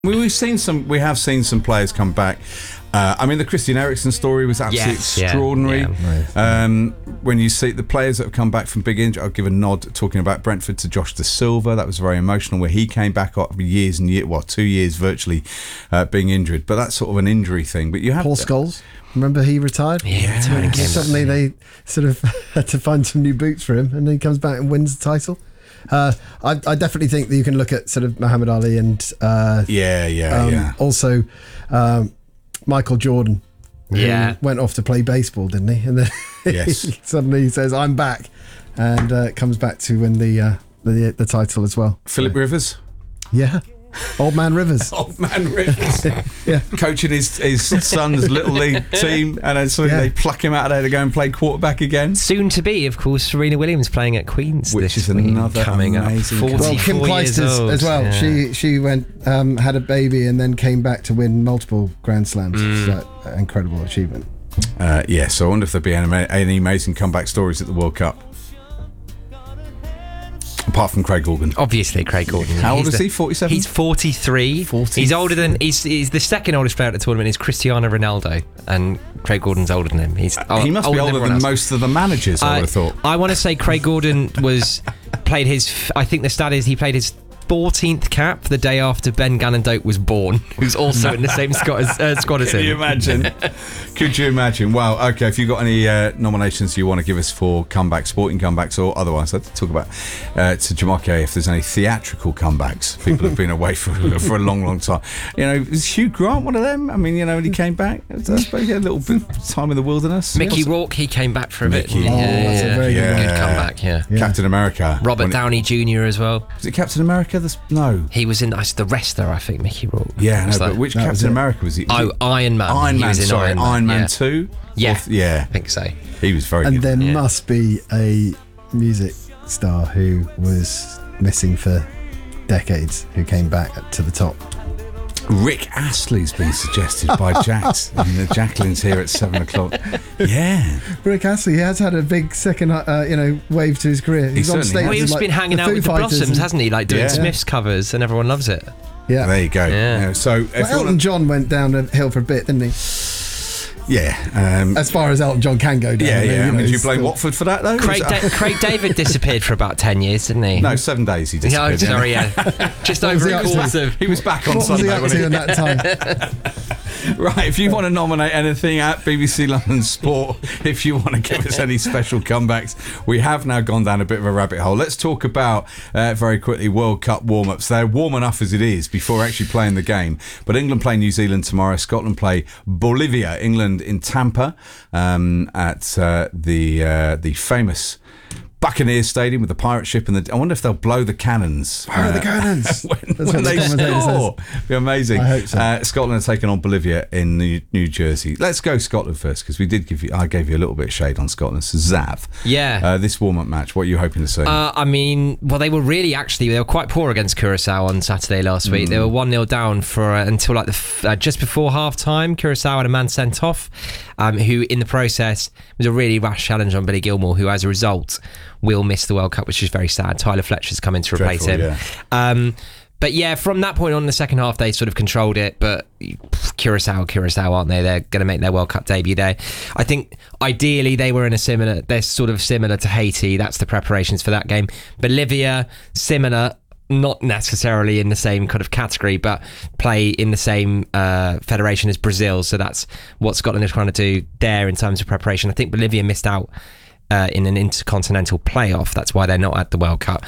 We have seen some players come back. I mean, the Christian Eriksen story was absolutely extraordinary. Yeah. When you see the players that have come back from big injury, I'll give a nod talking about Brentford to Josh Da Silva. That was very emotional, where he came back after years and years, 2 years virtually being injured. But that's sort of an injury thing. But you have Paul Scholes. Remember he retired? Yeah. Suddenly they sort of had to find some new boots for him, and then he comes back and wins the title. I definitely think that you can look at sort of Muhammad Ali and also Michael Jordan, who went off to play baseball, didn't he? And then suddenly he says, "I'm back," and comes back to win the title as well. Philip Rivers. Yeah. Old Man Rivers. Old Man Rivers. Coaching his son's little league team, and then suddenly they pluck him out of there to go and play quarterback again. Soon to be, of course, Serena Williams playing at Queen's, which this is another coming up. 44 Kim Clijsters as well. Yeah. She went had a baby and then came back to win multiple Grand Slams. It's an incredible achievement. So I wonder if there'll be any amazing comeback stories at the World Cup. Apart from Craig Gordon. Obviously, Craig Gordon. How old is he? 47? He's 43. He's older than... He's the second oldest player at the tournament is Cristiano Ronaldo. And Craig Gordon's older than him. He must be older than most of the managers, I would have thought. I want to say Craig Gordon played his... I think the stat is he played his 14th cap the day after Ben Gannon-Doak was born, who's also in the same squad as him. Can you imagine? Could you imagine? Wow. Okay, if you've got any nominations you want to give us for comebacks, sporting comebacks or otherwise, let's talk about to Jamake if there's any theatrical comebacks. People have been away for a long, long time. You know, is Hugh Grant one of them? I mean, when he came back, I suppose he had a little bit of time in the wilderness. Mickey Rourke, he came back for a bit. That's a very good comeback, yeah. Captain America. Robert Downey Jr. as well. Was it Captain America? No. He was in The Wrestler, I think, Mickey Rourke. Yeah, no, but which Captain America was he? Iron Man. Iron Man 2? Yeah, I think so. He was very good. And there must be a music star who was missing for decades who came back to the top. Rick Astley's been suggested by Jax. And Jacqueline's here at 7 o'clock. Yeah. Rick Astley, he has had a big second wave to his career. He's on stage. Well, he's been hanging out with the Blossoms, hasn't he? Like doing Smiths covers, and everyone loves it. Yeah. There you go. Yeah. So Elton John went down the hill for a bit, didn't he? Yeah. As far as Elton John can go down. Yeah. Did you blame Watford for that, though? Craig David disappeared for about 10 years, didn't he? No, 7 days he disappeared. Sorry, Just over a course of... He was back on what Sunday, was he up to in that time? Right, if you want to nominate anything at BBC London Sport, if you want to give us any special comebacks, we have now gone down a bit of a rabbit hole. Let's talk about, very quickly, World Cup warm-ups. They're warm enough as it is before actually playing the game. But England play New Zealand tomorrow. Scotland play Bolivia. England in Tampa at the famous Buccaneers Stadium with the pirate ship, and I wonder if they'll blow the cannons. Fire the cannons when they score. Be amazing. I hope so. Scotland are taking on Bolivia in New Jersey. Let's go Scotland first, because I gave you a little bit of shade on Scotland. So Zav, this warm-up match, what are you hoping to see? I mean, well, they were quite poor against Curaçao on Saturday last week. They were 1-0 down for until like just before half-time. Curaçao had a man sent off, who in the process was a really rash challenge on Billy Gilmour, who as a result will miss the World Cup, which is very sad. Tyler Fletcher's come in to replace him. Yeah. But yeah, from that point on in the second half, they sort of controlled it. But Curaçao, aren't they? They're going to make their World Cup debut there. I think ideally they're sort of similar to Haiti. That's the preparations for that game. Bolivia, similar, not necessarily in the same kind of category, but play in the same federation as Brazil. So that's what Scotland is trying to do there in terms of preparation. I think Bolivia missed out in an intercontinental playoff. That's why they're not at the World Cup.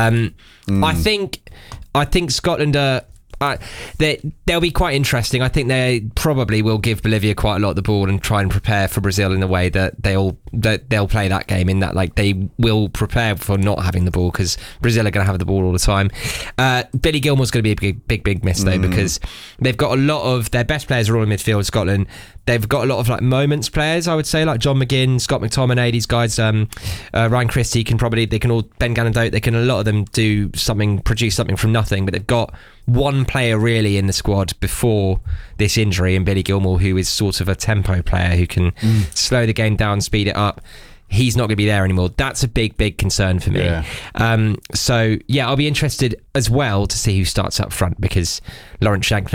I think Scotland are... they'll be quite interesting. I think they probably will give Bolivia quite a lot of the ball and try and prepare for Brazil in the way that they'll play that game, in that like they will prepare for not having the ball, because Brazil are going to have the ball all the time. Billy Gilmour's going to be a big miss though, because they've got a lot of their best players are all in midfield. Scotland, they've got a lot of like moments players, I would say, like John McGinn, Scott McTominay, these guys, Ryan Christie Ben Gannon-Doak, a lot of them produce something from nothing, but they've got one player really in the squad before this injury, and Billy Gilmour, who is sort of a tempo player who can slow the game down, speed it up. he's not going to be there anymore. That's a big concern for me. Yeah. So, I'll be interested as well to see who starts up front, because Lawrence Shankland